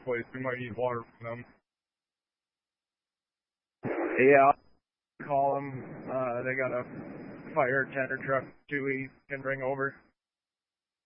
place. We might need water from them. Yeah, I'll call them. They got a fire tender truck too he can bring over.